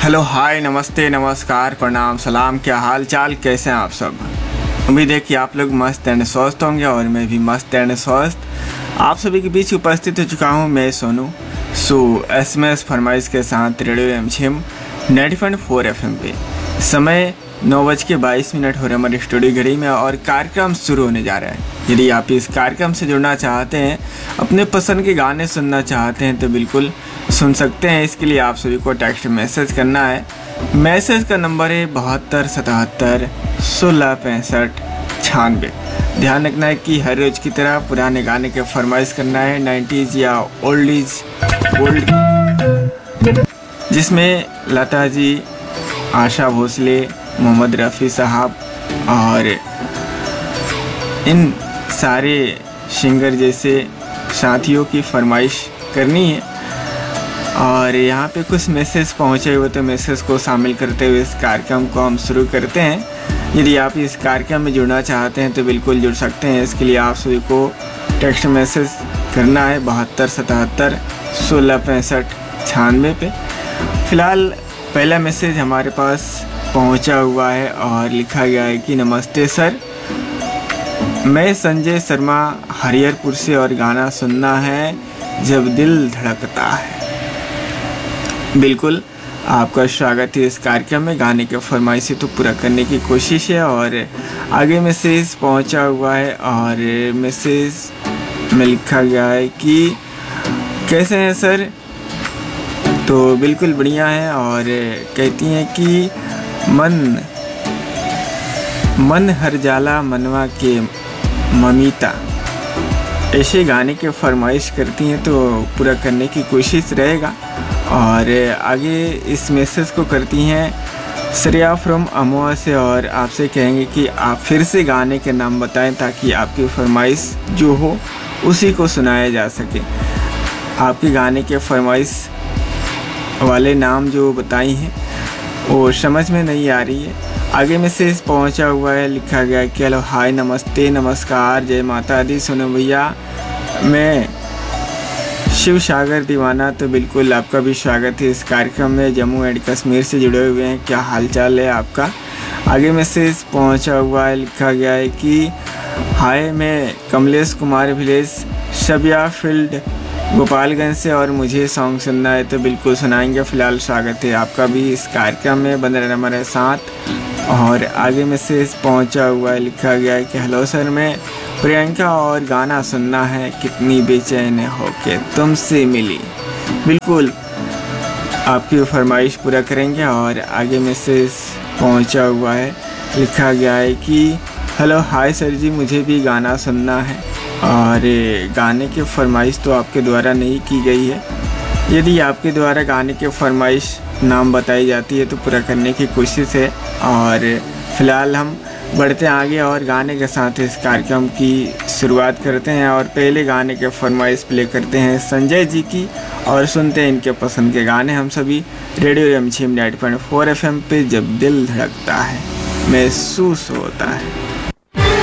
Hello hi नमस्ते नमस्कार प्रणाम सलाम, क्या हाल चाल, कैसे हैं आप सब। उम्मीद है कि आप लोग मस्त एंड स्वस्थ होंगे और मैं भी मस्त एंड स्वस्थ आप सभी के बीच उपस्थित हो चुका हूं। मैं सोनू SMS फरमाइश के साथ रेडियो एमछिम 90.4 FM पे। समय 9:22 हो रहे हमारे स्टूडियो घड़ी में और कार्यक्रम शुरू होने जा रहा है। यदि आप इस कार्यक्रम से जुड़ना चाहते हैं, अपने पसंद के गाने सुनना चाहते हैं तो बिल्कुल सुन सकते हैं। इसके लिए आप सभी को टेक्स्ट मैसेज करना है। मैसेज का नंबर है 7277 16 65 96। ध्यान रखना है कि हर रोज की तरह पुराने गाने के फरमाइश करना है, 90s या ओल्डीज गोल्ड, जिसमें लता जी, आशा भोसले, मोहम्मद रफ़ी साहब और इन सारे सिंगर जैसे साथियों की फरमाइश करनी है। और यहाँ पे कुछ मैसेज पहुँचे हुए, तो मैसेज को शामिल करते हुए इस कार्यक्रम को हम शुरू करते हैं। यदि आप इस कार्यक्रम में जुड़ना चाहते हैं तो बिल्कुल जुड़ सकते हैं। इसके लिए आप सभी को टेक्स्ट मैसेज करना है 7277 16 65 96 पे। फ़िलहाल पहला मैसेज हमारे पास पहुंचा हुआ है और लिखा गया है कि नमस्ते सर, मैं संजय शर्मा हरिहरपुर से और गाना सुनना है जब दिल धड़कता है। बिल्कुल आपका स्वागत है इस कार्यक्रम में। गाने के फरमाइशी तो पूरा करने की कोशिश है। और आगे मैसेज पहुंचा हुआ है और मैसेज में लिखा गया है कि कैसे हैं सर। तो बिल्कुल बढ़िया है और कहती हैं कि मन हर जाला मनवा के ममीता, ऐसे गाने के फरमाइश करती हैं तो पूरा करने की कोशिश रहेगा। और आगे इस मैसेज को करती हैं श्रेया फ्रॉम अमोआ से और आपसे कहेंगे कि आप फिर से गाने के नाम बताएं ताकि आपकी फरमाइश जो हो उसी को सुनाया जा सके। आपके गाने के फरमाइश वाले नाम जो बताई हैं वो समझ में नहीं आ रही है। आगे मैसेज पहुंचा हुआ है, लिखा गया है कि हेलो हाय नमस्ते नमस्कार जय माता दी। सुनो भैया, मैं शिव सागर दीवाना, तो बिल्कुल आपका भी स्वागत है इस कार्यक्रम में। जम्मू एंड कश्मीर से जुड़े हुए हैं, क्या हाल चाल है आपका। आगे मैसेज पहुंचा हुआ है, लिखा गया है कि हाय मैं कमलेश कुमार विलेज शबिया फील्ड गोपालगंज से और मुझे सॉन्ग सुनना है तो बिल्कुल सुनाएंगे। फ़िलहाल स्वागत है आपका भी इस कार्यक्रम में, बने रहना हमारे साथ। और आगे मैसेज पहुंचा हुआ है, लिखा गया है कि हेलो सर, मैं प्रियंका और गाना सुनना है कितनी बेचैन होके तुमसे मिली। बिल्कुल आपकी फरमाइश पूरा करेंगे। और आगे मैसेज पहुंचा हुआ है, लिखा गया है कि हेलो हाय सर जी, मुझे भी गाना सुनना है। और गाने की फरमाइश तो आपके द्वारा नहीं की गई है। यदि आपके द्वारा गाने की फरमाइश नाम बताई जाती है तो पूरा करने की कोशिश है। और फ़िलहाल हम बढ़ते आगे और गाने के साथ इस कार्यक्रम की शुरुआत करते हैं। और पहले गाने के फरमाइश प्ले करते हैं संजय जी की और सुनते हैं इनके पसंद के गाने हम सभी रेडियो एमछिम 90.4 FM पे। जब दिल धड़कता है महसूस होता है।